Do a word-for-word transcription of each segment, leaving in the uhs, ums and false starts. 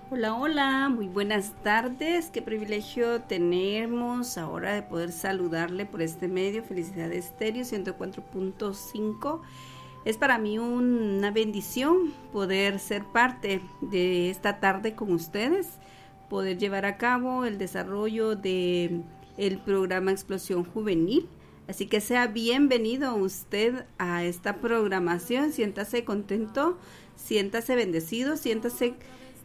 Hola, hola, muy buenas tardes. Qué privilegio tenemos ahora de poder saludarle por este medio. Felicidades Estéreo ciento cuatro punto cinco. Es para mí una bendición poder ser parte de esta tarde con ustedes, poder llevar a cabo el desarrollo de el programa Explosión Juvenil. Así que sea bienvenido usted a esta programación. Siéntase contento, siéntase bendecido, siéntase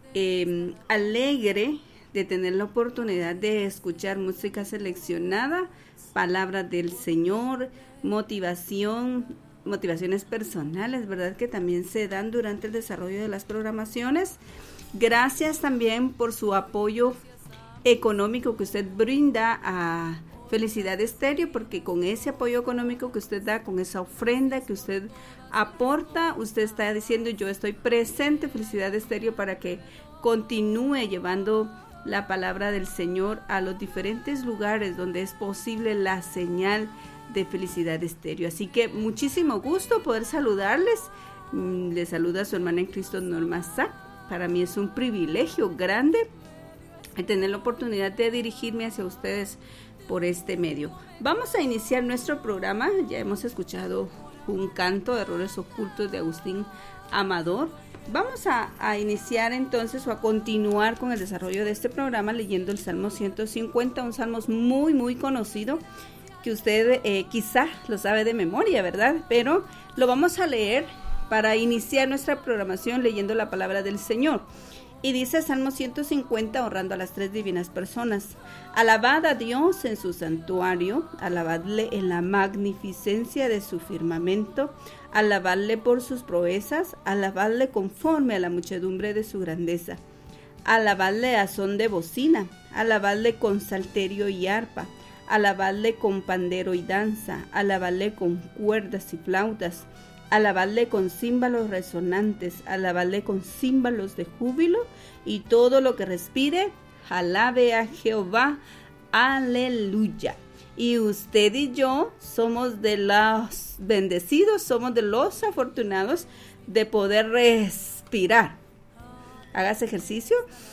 Eh, alegre de tener la oportunidad de escuchar música seleccionada, palabras del Señor, motivación, motivaciones personales, ¿verdad? Que también se dan durante el desarrollo de las programaciones. Gracias también por su apoyo económico que usted brinda a Felicidad Estéreo, porque con ese apoyo económico que usted da, con esa ofrenda que usted aporta, usted está diciendo: yo estoy presente, Felicidad Estéreo, para que continúe llevando la palabra del Señor a los diferentes lugares donde es posible la señal de Felicidad Estéreo. Así que muchísimo gusto poder saludarles. Les saluda su hermana en Cristo, Norma Sack. Para mí es un privilegio grande tener la oportunidad de dirigirme hacia ustedes por este medio. Vamos a iniciar nuestro programa. Ya hemos escuchado un canto de Errores Ocultos de Agustín Amador. Vamos a, a iniciar entonces o a continuar con el desarrollo de este programa leyendo el Salmo ciento cincuenta, un salmo muy muy conocido que usted eh, quizá lo sabe de memoria, ¿verdad? Pero lo vamos a leer para iniciar nuestra programación leyendo la palabra del Señor. Y dice Salmo ciento cincuenta, honrando a las tres divinas personas. Alabad a Dios en su santuario, alabadle en la magnificencia de su firmamento, alabadle por sus proezas, alabadle conforme a la muchedumbre de su grandeza. Alabadle a son de bocina, alabadle con salterio y arpa, alabadle con pandero y danza, alabadle con cuerdas y flautas, alabadle con címbalos resonantes, alabadle con címbalos de júbilo, y todo lo que respire, alabe a Jehová, aleluya. Y usted y yo somos de los bendecidos, somos de los afortunados de poder respirar. Hágase ejercicio,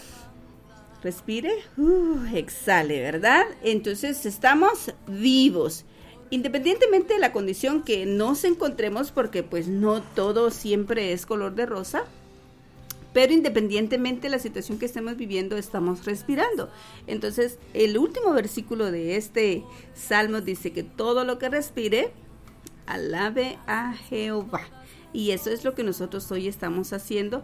respire, uh, exhale, ¿verdad? Entonces estamos vivos. Independientemente de la condición que nos encontremos, porque pues no todo siempre es color de rosa, pero independientemente de la situación que estemos viviendo, estamos respirando. Entonces, el último versículo de este salmo dice que todo lo que respire, alabe a Jehová. Y eso es lo que nosotros hoy estamos haciendo,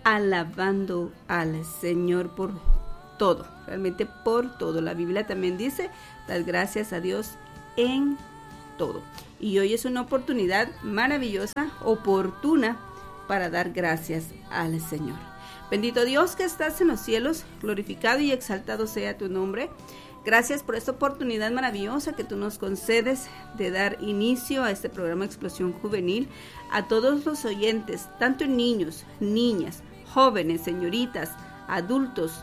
alabando al Señor por todo, realmente por todo. La Biblia también dice, dar gracias a Dios en todo. Y hoy es una oportunidad maravillosa, oportuna, para dar gracias al Señor. Bendito Dios que estás en los cielos, glorificado y exaltado sea tu nombre. Gracias por esta oportunidad maravillosa que tú nos concedes de dar inicio a este programa Explosión Juvenil. A todos los oyentes, tanto niños, niñas, jóvenes, señoritas, adultos,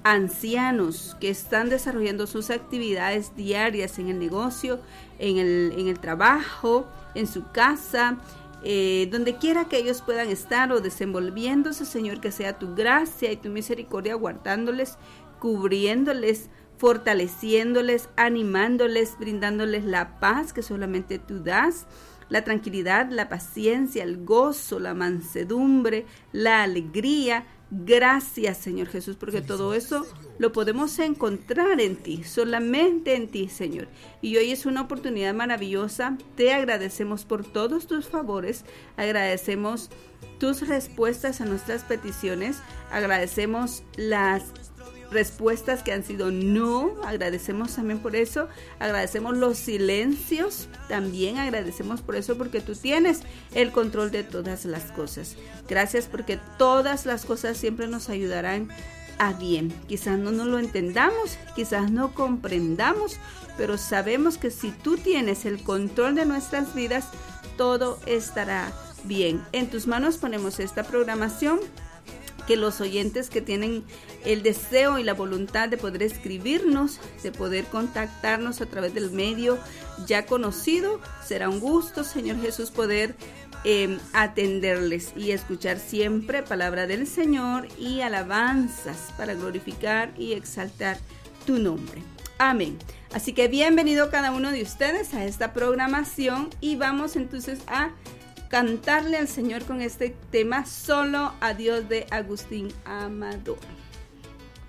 ancianos que están desarrollando sus actividades diarias en el negocio, en el, en el trabajo, en su casa, eh, donde quiera que ellos puedan estar o desenvolviéndose, Señor, que sea tu gracia y tu misericordia guardándoles, cubriéndoles, fortaleciéndoles, animándoles, brindándoles la paz que solamente tú das, la tranquilidad, la paciencia, el gozo, la mansedumbre, la alegría. Gracias, Señor Jesús, porque todo eso lo podemos encontrar en ti, solamente en ti, Señor. Y hoy es una oportunidad maravillosa. Te agradecemos por todos tus favores, agradecemos tus respuestas a nuestras peticiones, agradecemos las respuestas que han sido no, agradecemos también por eso, agradecemos los silencios, también agradecemos por eso, porque tú tienes el control de todas las cosas. Gracias porque todas las cosas siempre nos ayudarán a bien. Quizás no nos lo entendamos, quizás no comprendamos, pero sabemos que si tú tienes el control de nuestras vidas, todo estará bien. En tus manos ponemos esta programación, que los oyentes que tienen el deseo y la voluntad de poder escribirnos, de poder contactarnos a través del medio ya conocido, será un gusto, Señor Jesús, poder eh, atenderles y escuchar siempre palabra del Señor y alabanzas para glorificar y exaltar tu nombre. Amén. Así que bienvenido cada uno de ustedes a esta programación y vamos entonces a cantarle al Señor con este tema, Solo a Dios, de Agustín Amador.